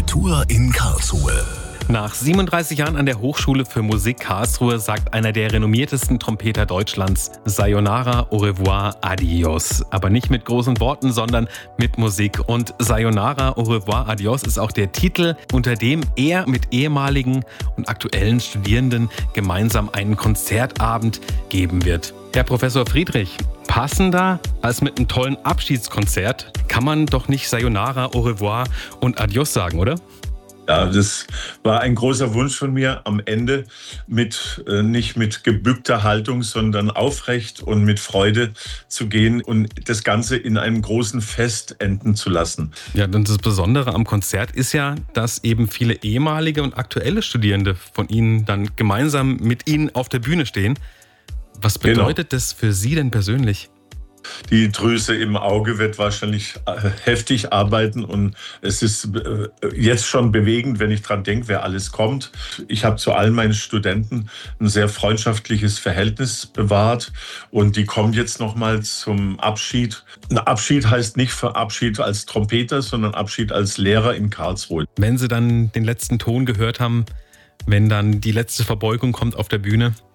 Kultur in Karlsruhe. Nach 37 Jahren an der Hochschule für Musik Karlsruhe sagt einer der renommiertesten Trompeter Deutschlands Sayonara, au revoir, adios. Aber nicht mit großen Worten, sondern mit Musik. Und Sayonara, au revoir, adios ist auch der Titel, unter dem er mit ehemaligen und aktuellen Studierenden gemeinsam einen Konzertabend geben wird. Herr Professor Friedrich, passender als mit einem tollen Abschiedskonzert kann man doch nicht Sayonara, au revoir und adios sagen, oder? Ja, das war ein großer Wunsch von mir, am Ende nicht mit gebückter Haltung, sondern aufrecht und mit Freude zu gehen und das Ganze in einem großen Fest enden zu lassen. Ja, und das Besondere am Konzert ist ja, dass eben viele ehemalige und aktuelle Studierende von Ihnen dann gemeinsam mit Ihnen auf der Bühne stehen. Was bedeutet das für Sie denn persönlich? Die Drüse im Auge wird wahrscheinlich heftig arbeiten und es ist jetzt schon bewegend, wenn ich dran denke, wer alles kommt. Ich habe zu allen meinen Studenten ein sehr freundschaftliches Verhältnis bewahrt und die kommen jetzt nochmal zum Abschied. Ein Abschied heißt nicht Abschied als Trompeter, sondern Abschied als Lehrer in Karlsruhe. Wenn Sie dann den letzten Ton gehört haben, wenn dann die letzte Verbeugung kommt auf der Bühne,